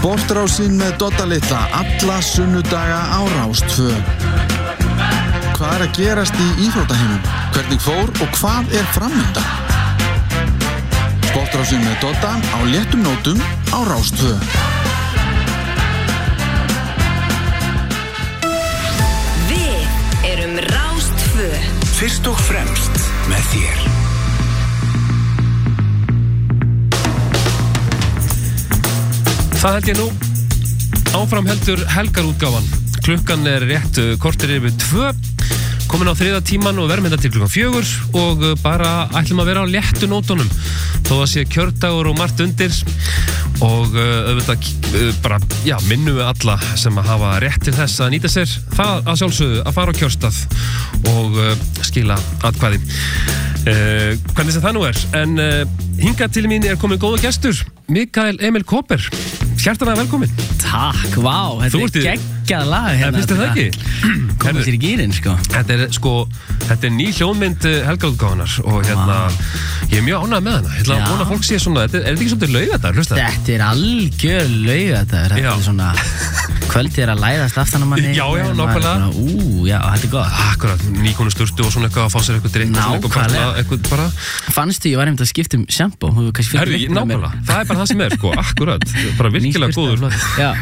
Sportrásin með Dodda litla alla sunnudaga á Rás 2. Hvað að gerast í íþróttaheimum? Hvernig fór og hvað framundan? Sportrásin með Dodda á léttum nótum á Rás 2. Við erum Rás 2. Fyrst og fremst með þér. Það held ég nú. Áfram heldur helgarútgáfan. Klukkan rétt korter yfir 2. Komin á 3. tíman og verðum þetta til klukkan 4 og bara ætlum að vera á léttu nótunum. Þó að sé kjördagur og margt undir og auðvitað bara, já, minnum við alla sem að hafa rétt til þess að nýta sér það að sjálfsögðu að fara á kjörstað og skila atkvæði. Hvernig sem það nú en hingað til mín komin góða gestur, Mikael Emil Kaaber. Hjartanlega velkomin. Takk, vá, þetta geggjað lag hérna. Finnst þér það ekki? Komið sér í gírinn, Þetta ný hljóðmynd helgarútgáfunar og ég mjög ánægð með hana. Ég ætla að vona að fólk sé svona, þetta ekki svolítið laugardagur, hlusta? Þetta algjör laugardagur, þetta svona kvöldið að læðast aftan á manni. Já, nákvæmlega. Já, þetta gott. Akkurat, nýkonu sturtu og svona eitthvað að fá sér eitthvað drikk. Nákvæmlega. Fannstu, ég var einmitt að skipta shampoo. Herri, nákvæmlega, það bara það sem akkurat. Bara virkilega góður.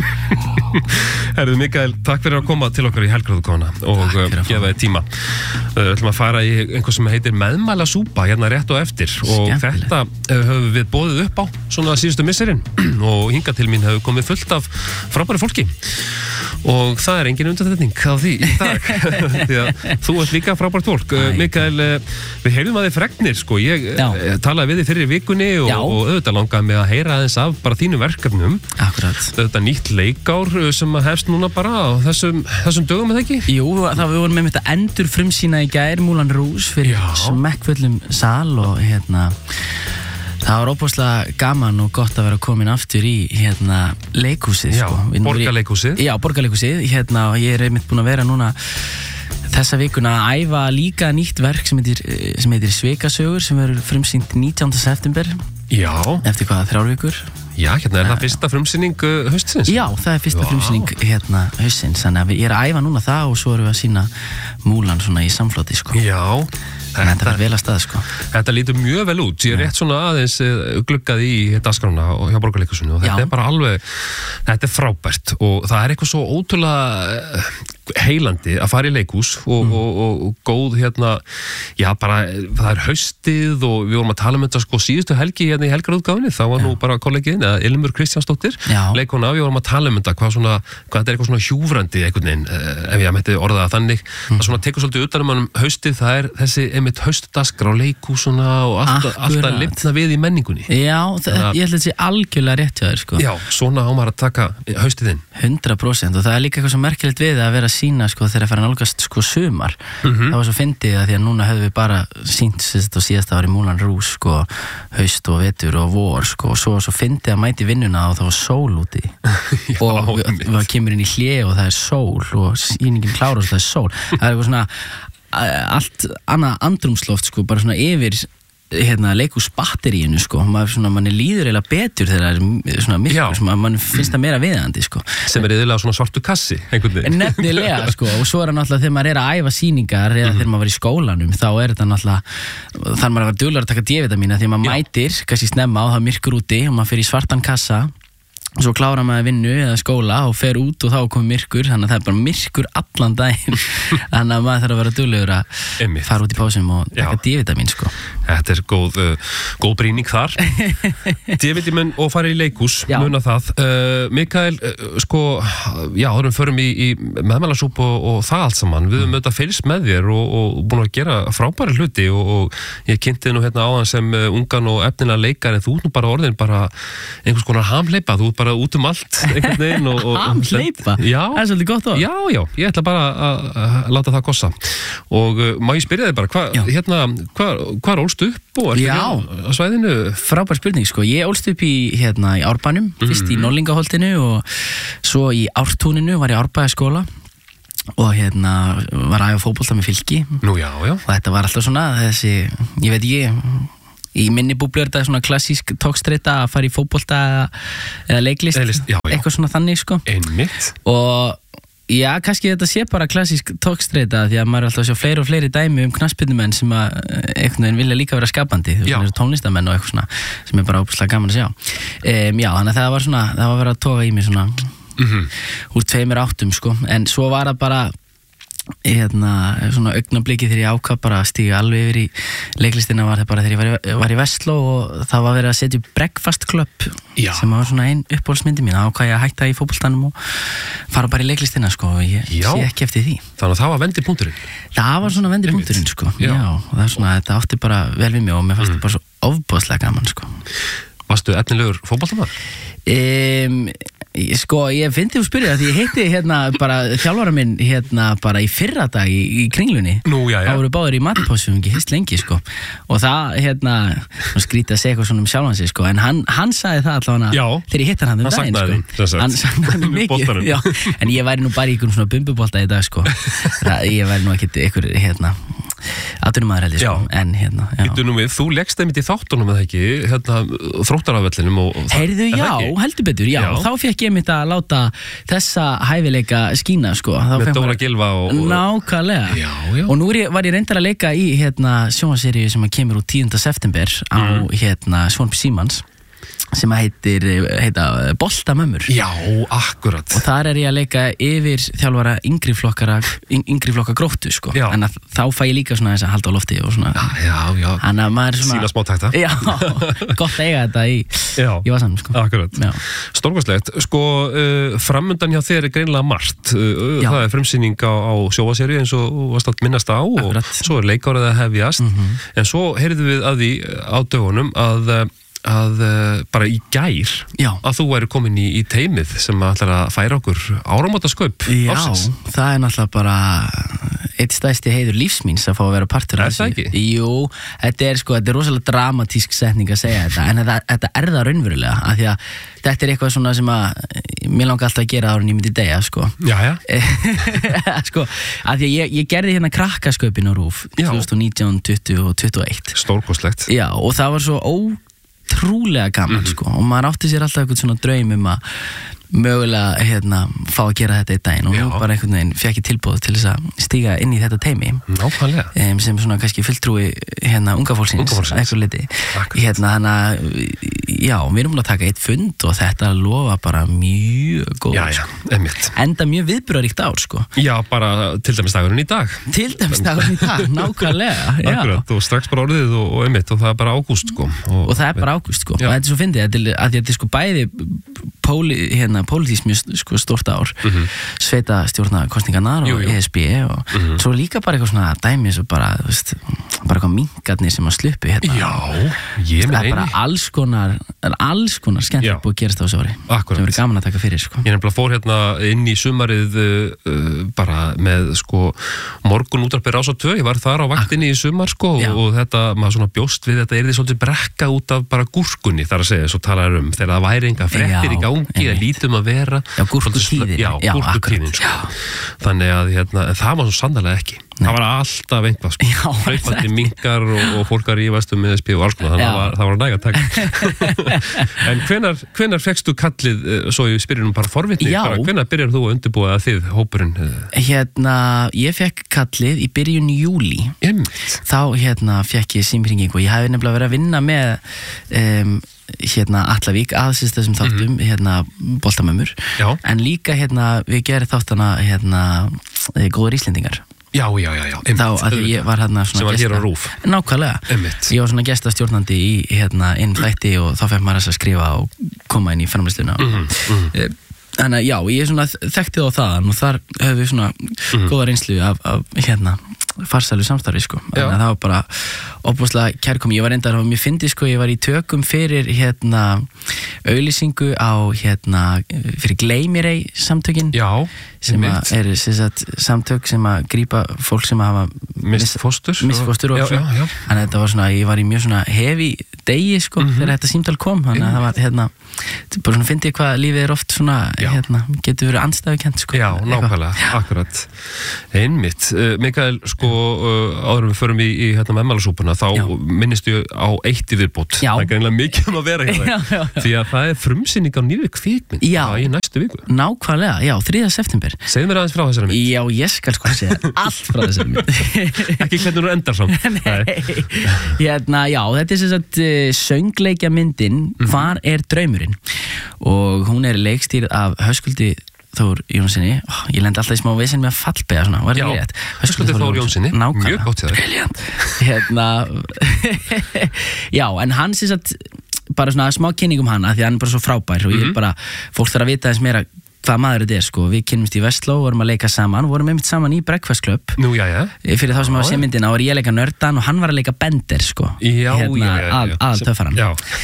Herðu, Mikael, takk fyrir að koma til okkar í helgarútgáfuna og gefa þér tíma. Við ætlum að fara í einhver sem heitir meðmælasúpa hérna rétt og eftir og þetta höfum við boðið upp á svona síðustu misserinn og hingað til mín hefur komið fullt af frábæru fólki og það engin undantekning á því í dag því að þú ert líka frábært fólk. Mikael, við heyrðum að þið fregnir ég talaði við þið fyrir vikunni og auðvitað langaði mig að heyra aðeins af bara þínum verkefnum. Akkurat. Þetta nýtt leikár sem að hefst núna bara á þessum dögum, eða ekki? Jú, við vorum með þetta endur frumsýna í gær Moulin Rouge fyrir smekkfullum sal og það var óbúslega gaman og gott að vera komin aftur í leikhúsið. Já, Borgarleikhúsið. Já, Borgarleikhúsið. Og ég einmitt búin að vera núna þessa vikuna að æfa líka nýtt verk sem heitir Svikasögur sem verður frumsýnt 19. september. Já. Eftir 3 vikur. Já, það fyrsta frumsýning haustsins. Já, það fyrsta frumsýning haustsins. Þannig að ég að æfa núna það og svo erum við að sýna Múlan svona í samfloti, Já. Þetta var vel að stað, Þetta lítur mjög vel út. Ég rétt svona aðeins gluggaði í dagskrána og hjá Borgarleikhúsinu og þetta bara alveg, þetta frábært og það eitthvað svo ótrúlega heilandi að fara í leikhús og góð já bara, það haustið og við vorum að tala þetta síðustu helgi í helgarútgáfunni, þá var nú bara kollegiðin, Ilmur Kristjánsdóttir, leikona, við vorum að tala þetta, hvað þetta eitthvað svona hjúfrandi einhvern veginn, ef ég mætti orða það þannig, það svona tekur svolítið utan haustið, það þessi einmitt haustdagskrá leikhúsuna og allt að lifna við í menningunni. Já, ég held að þetta sé algjörlega rétt hjá þér, Já, svona á maður að taka haustið inn. 100% og það líka eitthvað svo merkilegt við að vera að sína þegar að fara að nálgast sumar. Það var svo fyndið að því að núna höfum við bara sýnt á síðasta ári Moulin Rouge haust og vetur og vor og svo fyndið að mæti vinnuna og það var sól úti og við kemur inn í hlé og það sól og sýningin klára og það sól. Það eitthvað svona allt annað andrúmsloft bara svona yfir leikhúsbatteríinu mann líður eiginlega betur þegar það svona myrkur, mann finnst það meira viðandi sem iðulega svona svartu kassi nefnilega og svo náttúrulega þegar maður að æfa sýningar eða þegar maður var í skólanum þá þetta náttúrulega þar maður að vera duglegur að taka D-vitamína því maður mætir kannski snemma og það myrkur úti og maður fer í svartan kassa svo klára maður vinnu eða skóla og fer út og þá komið myrkur, þannig að það bara myrkur allan daginn, þannig að maður þarf að vera duglegur að fara út í pásum og taka D-vitamín Þetta góð brýning þar D-vitamin og fara í leikhús, muna það. Mikael, áðurum förum í meðmælasúpu og það allt saman, við höfum auðvitað fylgst með þér og búin að gera frábæri hluti og ég kynnti nú áðan sem ungan og efnilega leikar en þú ert nú bara orðin einhvers konar hamhleypa, þú ert bara út allt einhvern veginn hamhleypa? Já. Það svolítið gott á. Já, ég ætla bara að láta það kossa og má ég spyrja þig bara, hvað ólst upp og ertu á svæðinu? Frábær spurning, ég ólst upp í Árbænum, fyrst í Norlingaholtinu og svo í Ártúninu var ég Árbæjaskóla og var að æfa fótbolta með Fylki. Nú, já. Og þetta var alltaf svona þessi, ég veit ekki í minni búblu þetta svona klassísk tókstreita að fara í fótbolta eða leiklist, eitthvað svona þannig sko. Einmitt. Og já, kannski þetta sé bara klassísk tókstreita því að maður er alltaf að sjá fleiri og fleiri dæmi knattspyrnumenn sem að einhvern veginn vilja líka vera skapandi, tónlistamenn og eitthvað svona sem er bara óbúslega gaman að sjá. Já, þannig að það var verið að toga í mig svona úr 2 áttum sko, en svo var það bara svona augnabliki þegar ég ákvað bara að stíga alveg yfir í leiklistina var það bara þegar ég var í Vestló og það var verið að setja upp Breakfast Club sem var svona ein uppáhaldsmyndi mín, ákvað ég að hætta í fótboltanum og fara bara í leiklistina sko og ég sé ekki eftir því. Þannig að það var vendipunkturinn? Það var svona vendipunkturinn sko, já, það er svona, þetta átti bara vel við mig og mér fannst þetta bara svo ofboðslega gaman sko. Varstu efnilegur fótboltamaður? Sko, ég fyndi þú spyrja því ég hitti bara þjálfara minn bara í fyrradag í Kringlunni. Nú, já. Það voru báður í matpásu, ekki hist lengi sko. Og það, skrítið að segja eitthvað svona sjálfan sig sko, en hann sagði það allavega þegar ég hitti hann daginn sko. Hann sagði mikið, já. En ég væri nú bara í einhvern svona bumbubolta í dag sko. Ég væri nú ekkit einhver, atvinnumæður held ég sko, en Býttu nú við, þú leggst einmitt í þáttunum eða ekki, Þróttarafvellinum og heyrðu, já, heldur betur, já, þá fekk ég mitt að láta þessa hæfileika skína sko. Með Dóra Gylfa og nákvæmlega, já. Og nú var ég reyndar að leika í sjónvarpsseríu sem kemur út 10. september á Sjónvarp Símans sem heita Boltamömmur. Já, akkurat. Og þar er ég að leika yfir þjálfara yngri flokka Gróttu sko. En þá fæ ég líka svona þess að halda á lofti og svona. Já. Þannig að maður svona sína smá takta. Já, gott að eiga þetta í vasanum sko. Akkurat. Stórkostlegt. Sko, framundan hjá þér er greinilega margt. Það er frumsýning á sjónvarpsseríu eins og varst að minnast á og svo er leikárið að hefjast. En svo heyrðum við að því á dögunum að bara í gær að þú væri komin í teimið sem ætlar að færa okkur áramótaskaup ársins. Já, það er náttúrulega bara eitt stærsti heiður lífsmíns að fá að vera partur af þessu. Er það ekki? Jú, þetta er rosalega dramatísk setning að segja þetta, en þetta er það raunverulega, af því að þetta er eitthvað svona sem að mér langar alltaf að gera ára en ég myndi deyja, sko. Já. Sko, af því að ég gerði krakkaskaupin á RÚV 2019, 20 og 21. Stórkostlegt. Já, og það var svo ótrúlega gaman sko, og maður átti sér alltaf eitthvað svona draum að mögulega fá að gera þetta í daginn og nú bara einhvern veginn fekk ég tilboð til þess að stíga inn í þetta teimi. Nákvæmlega. Sem svona kannski fulltrúi unga fólksins eitthvað liti. Þannig að já, við erum búin að taka eitt fund og þetta lofa bara mjög góð. Já, einmitt. Enda mjög viðburðaríkt ár sko. Já, bara til dæmis dagurinn í dag. Nákvæmlega. Akkurat, og strax bara orðið og einmitt og það er bara ágúst sko. Og það er bara ágúst sko. Og þetta er svo fyndið að þetta er sko bæði pólitískt mjög sko stórt ár, sveitastjórnarkosningarnar og ESB og svo líka bara eitthvað svona dæmi svo bara eitthvað minkarnir sem að sluppu Já, ég með eini. Það er alls konar skemmt búið að gerast á þessu ári. Akkurat. Sem verður gaman að taka fyrir sko. Ég nefnilega fór inn í sumarið bara með sko morgun útvarpið Rás á 2, ég var þar á vaktinni í sumar sko og þetta, maður svona bjóst við þetta yrði svolítið brekka út af bara gúrkunni þar að segja, svo talar þegar það væri enga fréttir í gangi, það lítum að vera gúrkutíðin sko. Þannig að það var svo sannarlega ekki. Það var alltaf einhvað sko. Hlaupandi minkar og fólkar í vestum með SP og alls konar, þannig að það var næg að taka. En hvenær fékkstu kallið, svo ég spyrir bara forvitni, hvenær byrjar þú að undirbúa að þið, hópurinn? Ég fekk kallið í byrjun júlí. Þá fekk ég símhringingu og ég hefði nefnilega verið að vinna með Allavík aðsist þessum þáttum Boltamömmur, en líka við gerum þáttana Góðir Íslendingar. Já. Þá að ég var svona sem var hér á RÚV. Nákvæmlega. Ég var svona gestastjórnandi í inn þætti og þá fekk maður að skrifa og koma inn í framleiðsluna. Þannig að já, ég svona þekkti þá þaðan og þar höfum við svona góða reynslu af farsælu samstarfi sko. Þannig að það var bara óbúslega kærkomi. Ég var reyndar á mjög fyndið sko, ég var í tökum fyrir auglýsingu á fyrir Gleymirey samtökin. Já, sem eru samtök sem að grípa fólk sem hafa mist fóstur og svona. Þannig að þetta var svona, ég var í mjög svona hefi degi sko þegar þetta símtal kom, þannig að það var bara svona fyndið hvað lífið oft svona getur verið andstæðukent sko. Já, nákvæmlega, akkurat einmitt, Mikael sko áður við förum í meðmælasúpuna þá minnistu á eitt í viðbót það greinlega mikið að vera hérna því að það frumsýning á nýrri kvikmynd í næstu viku. Nákvæmlega, 3. september. Segðu mér aðeins frá þessari mynd. Já, ég skal sko segja allt frá þessari mynd. Ekki hvernig hún endar samt. Nei, þetta sem sagt söngleikja myndin Hvar er draumurinn? Og hún leikstýrð af Höskuldi Þór Jónssoni. Ég lendi alltaf í smá vesen með að fallbega svona, var það rétt? Höskuldi Þór Jónssoni, mjög gott hjá þér. Já, en hann sem sagt bara svona smá kynning hana því að hann bara svo frábær og ég bara, fólk þarf að vita eins meira hvað maður þetta sko, við kynnumst í Vestló vorum að leika saman, vorum einmitt saman í Breakfast Club. Nú, já. Fyrir þá sem hafa séð myndina, var ég að leika nördan og hann var að leika Bender sko. Aðaltöffaran.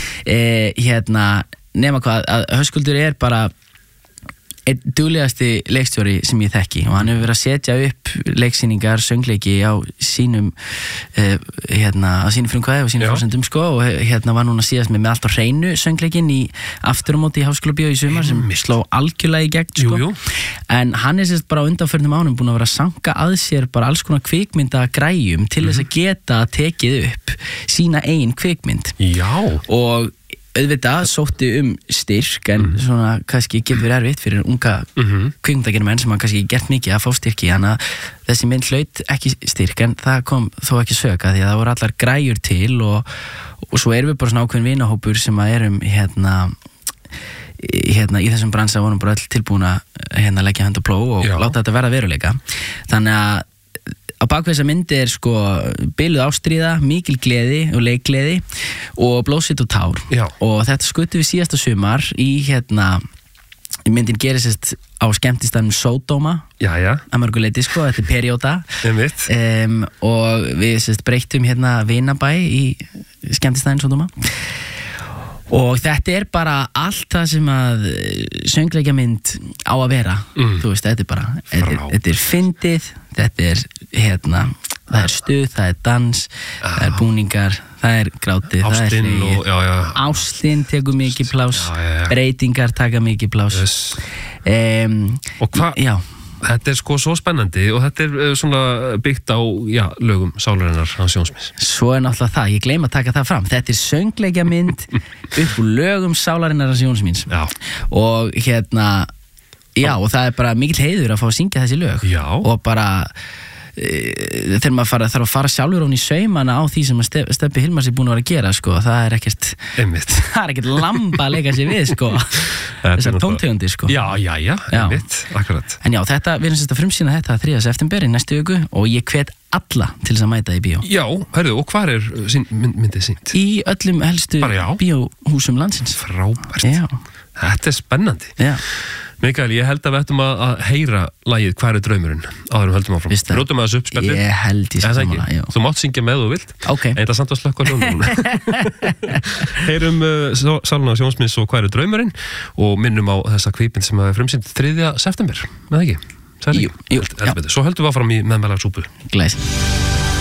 Nema hvað, að Höskuldur bara einn duglegasti leikstjóri sem ég þekki og hann hefur verið að setja upp leiksýningar, söngleiki á sínum á sínum frumkvæði og sínum forsendum sko og var núna síðast með allt á hreinu söngleikin í Afturámóti í Háskólabíó í sumar sem sló algjörlega í gegn sko. En hann sérst bara á undanförnum ánum búin að vera að sanga að sér bara alls konar kvikmynda græjum til þess að geta tekið upp sína eigin kvikmynd. Já. Og auðvitað sótti styrk en svona kannski getur verið erfitt fyrir unga kvikmyndagerðarmenn sem hafa kannski gert mikið að fá styrki, þannig að þessi mynd hlaut ekki styrk en það kom þó ekki söka því að það voru allar græjur til og svo erum við bara svona ákveðin vinahópur sem að erum í þessum bransa vorum bara öll tilbúin að leggja hönd og plóg og láta þetta verða veruleika. Þannig að á bakvið þessa myndi sko biluð ástríða, mikil gleði og leikgleði og blóðsvit og tár. Og þetta skutu við síðasta sumar í myndin gerist á skemmtistaðnum Sódóma að mörguleiti sko, þetta perióda og við breyttum Vinabæ í skemmtistaðin Sódóma og þetta bara allt það sem að söngleikja mynd á að vera þú veist, þetta bara þetta fyndið, þetta það stuð, það dans það búningar, það grátið ástin ástin tekur mikið pláss breytingar taka mikið pláss og hvað þetta sko svo spennandi og þetta svona byggt á lögum sálarinnar Hans Jónsmíns. Svo náttúrulega það, ég gleyma að taka það fram, þetta söngleikja mynd upp úr lögum sálarinnar Hans Jónsmíns og og það bara mikill heiður að fá að syngja þessi lög og bara þegar maður þarf að fara sjálfur ofan í saumana á því sem að Stebbi Hilmars búin að vera að gera sko, það er ekkert lamba að leika sér við sko þessar tóntegundir sko. Já, einmitt, akkurat. En þetta, við erum sérst að frumsýna þetta 3. september í næstu viku og ég hvet alla til þess að mæta í bíó. Já, hörðu, og hvar myndið sýnt? Í öllum helstu bíóhúsum landsins. Frábært. Þetta spennandi. Já. Mikael, ég held að við ættum að heyra lagið Hvar er draumurinn áður höldum áfram. Rótum að þessu uppspjalli. Ég held í samanlega, já. Þú mátt syngja með þú vilt. En það samt að slökka á hljóðum. Heyrum Sálana Jónsmíns og Hvar er draumurinn og minnum á þessa kvikmynd sem er frumsýnd 3. september. Með ekki? Jú. Svo höldum við áfram í meðmælasúpu. Glæs.